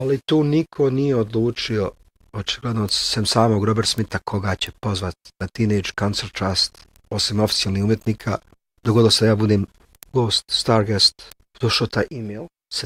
Ali tu niko nije odlučio, očigledno sem samog Robert Smitha, koga će pozvati na Teenage Concert Trust, osim oficijalnih umjetnika. Dogodilo se da ja budem gost, star guest, došao taj email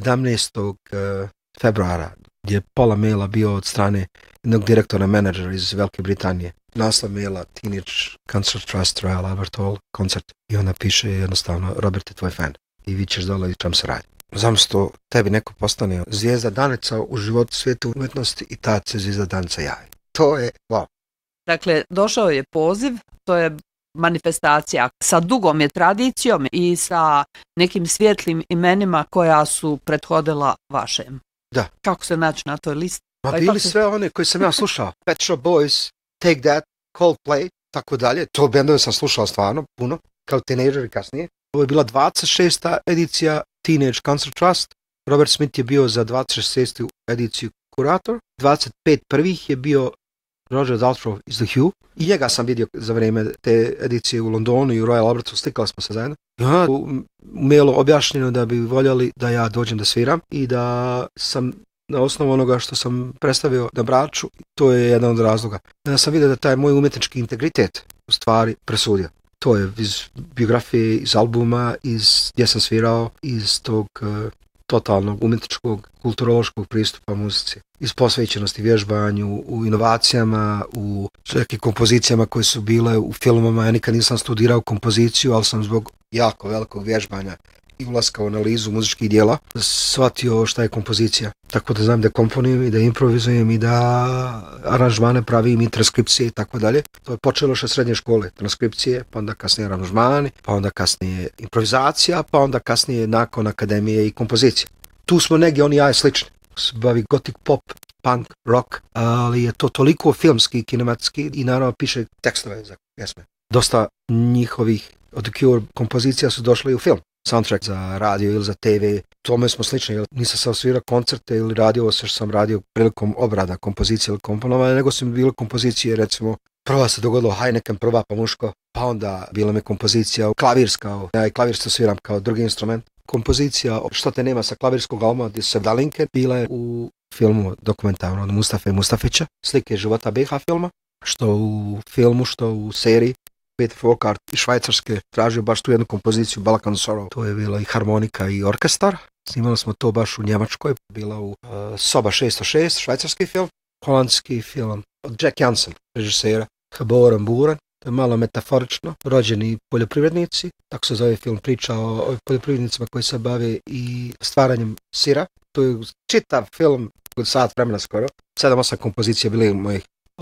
17. februara, gdje je pola maila bio od strane jednog direktora, menadžera iz Velike Britanije. Naslov maila Teenage Concert Trust Royal Albert Hall koncert i ona piše jednostavno Robert je tvoj fan i vi ćeš dole i čem se radi. Zamislite, tebi neko postane zvijezda danica u životu svijetu umjetnosti i tad se zvijezda danica javi. To je wow. Dakle, došao je poziv, to je manifestacija sa dugom je tradicijom i sa nekim svjetlim imenima koja su prethodila vašem. Da. Kako se naći na toj listi? Ma bili sve one koji sam ja slušao. Pet Shop Boys, Take That, Coldplay, tako dalje. To bendove sam slušao stvarno puno, kao teenager i kasnije. Ovo je bila 26. edicija Teenage Concert Trust. Robert Smith je bio za 26. ediciju kurator. 25 prvih je bio Roger Daltrey iz The Who. I njega sam vidio za vrijeme te edicije u Londonu i u Royal Albertu, slikali smo se zajedno. Ja, u mailu objašnjeno da bi voljeli da ja dođem da sviram i da sam na osnovu onoga što sam predstavio na Braču, to je jedan od razloga. Ja sam vidio da taj moj umjetnički integritet u stvari presudio. To je iz biografije, iz albuma, iz gdje sam svirao, iz tog totalnog umjetničkog, kulturološkog pristupa muzici. Iz posvećenosti vježbanju, u inovacijama, u nekim kompozicijama koje su bile u filmama. Ja nikad nisam studirao kompoziciju, ali sam zbog jako velikog vježbanja i ulaska u analizu muzičkih dijela shvatio šta je kompozicija. Tako da znam da komponujem i da improvizujem i da aranžmane pravim i transkripcije i tako dalje. To je počelo još od srednje škole. Transkripcije, pa onda kasnije aranžmani, pa onda kasnije improvizacija, pa onda kasnije nakon akademije i kompozicija. Tu smo negdje oni ja slični. Bavi gothic pop, punk, rock, ali je to toliko filmski, kinematski i naravno piše tekstove za pjesme. Dosta njihovih od The Cure kompozicija su došle i u film. Soundtrack za radio ili za TV, tome smo slični, jer nisam sam svirao koncerte ili radio ovo što sam radio prilikom obrada kompozicije ili komponovanja, nego su mi bile kompozicije, recimo, prva se dogodilo Heineken, prva pa muško, pa onda bila mi kompozicija klavirska, ja i klavir se sviram kao drugi instrument. Kompozicija Što te nema sa klavirskog albuma gdje su Sevdalinke bila je u filmu dokumentarno od Mustafe Mustafića, slike života BiH filma, što u filmu, što u seriji. Peter Folkart iz Švajcarske tražio baš tu jednu kompoziciju Balkan Sorrow. To je bila i harmonika i orkestar. Snimali smo to baš u Njemačkoj. Bila u Soba 606, švajcarski film. Holandski film od Jack Jansen, režisera. Geboren Boeren. To je malo metaforično. Rođeni poljoprivrednici. Tako se zove film, priča o poljoprivrednicima koji se bave i stvaranjem sira. To je čitav film od sat vremena skoro. 7-8 kompozicija bili mojih.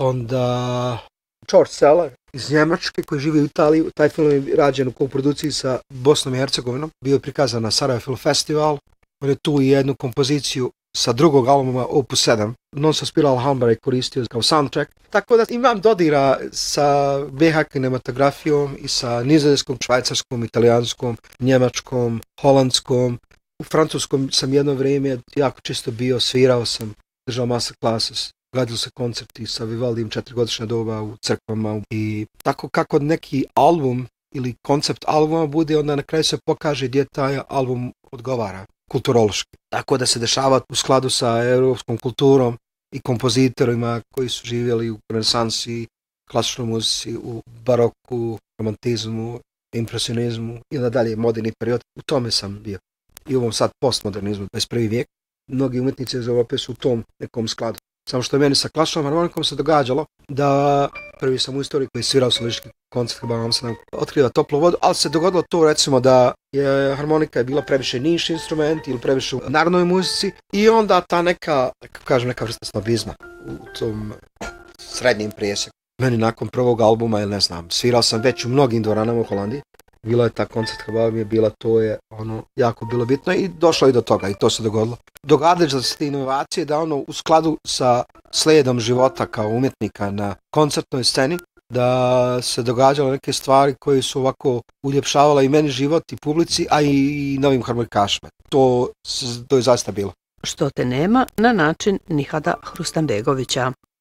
Onda George Seller iz Njemačke koji živi u Italiji. Taj film je rađen u koprodukciji sa Bosnom i Hercegovinom. Bio je prikazan na Sarajevo Film Festival. On je tu i jednu kompoziciju sa drugog albuma Opus 7. Non-stop Spiral Alhambra je koristio kao soundtrack. Tako da imam dodira sa BiH kinematografijom i sa nizozemskom, švajcarskom, italijanskom, njemačkom, holandskom. U francuskom sam jedno vrijeme jako često bio, svirao sam, držao masterclasses. Gledali se koncerti sa Vivaldijem 4-godišnja doba u crkvama i tako kako neki album ili koncept albuma bude, onda na kraju se pokaže gdje taj album odgovara kulturološki. Tako da se dešava u skladu sa europskom kulturom i kompozitorima koji su živjeli u renesansi, klasičnoj muzici, u baroku, romantizmu, impresionizmu i nadalje moderni period. U tome sam bio. I u ovom sad postmodernizmu, 21. vijek. Mnogi umjetnici iz Europe su u tom nekom skladu. Samo što je meni sa klasičnom harmonikom se događalo da prvi sam u istoriji koji je svirao solistički koncert Hrba Amsterdam otkriva toplu vodu, ali se dogodilo to recimo da je harmonika je bila previše niš instrument ili previše u narodnoj muzici i onda ta neka vrsta snobizma u tom srednjem presjeku. Meni nakon prvog albuma, ili ne znam, svirao sam već u mnogim dvoranama u Holandiji. Bila je ta koncert Hrba mi je bila, to je jako bilo bitno i došlo i do toga i to se dogodilo. Događaju se te inovacije da u skladu sa slijedom života kao umjetnika na koncertnoj sceni da se događalo neke stvari koje su ovako uljepšavale i meni život i publici, a i novim harmonikašima. To je zaista bilo. Što te nema na način Nihada Hrustanbegovića.